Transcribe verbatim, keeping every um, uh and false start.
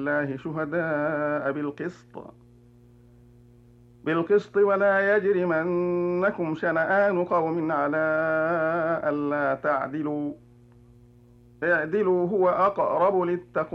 الله شهداء بالقسط بالقسط ولا يجرمنكم شنآن قوم على ألا تعدلوا اعدلوا هو أقرب للتقوى